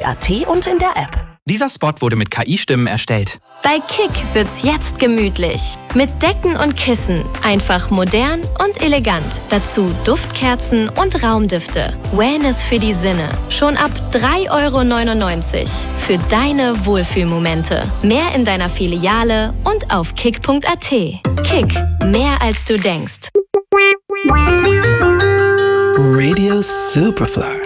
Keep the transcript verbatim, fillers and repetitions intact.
at und in der App. Dieser Spot wurde mit K I-Stimmen erstellt. Bei Kick wird's jetzt gemütlich. Mit Decken und Kissen. Einfach modern und elegant. Dazu Duftkerzen und Raumdüfte. Wellness für die Sinne. Schon ab drei Euro neunundneunzig. Für deine Wohlfühlmomente. Mehr in deiner Filiale und auf kick punkt at. Kick. Mehr als du denkst. Radio Superfly.